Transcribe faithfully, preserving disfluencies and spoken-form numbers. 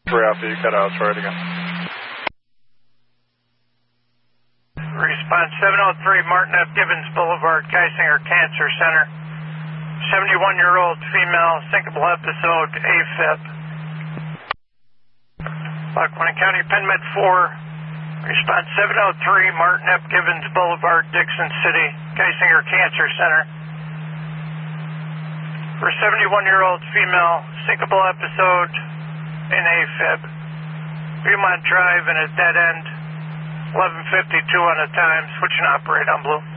three Alpha, you cut out, try it again. Response seven oh three, Martin F. Gibbons Boulevard, Geisinger Cancer Center. seventy-one-year-old female, syncopal episode, AFib. Lackawanna County, Penn Med four. Response seven oh three, Martin F. Gibbons Boulevard, Dixon City, Geisinger Cancer Center. For seventy-one-year-old female, syncopal episode in AFib. Fremont Drive and a dead end. eleven fifty-two on the time. Switching operate on blue.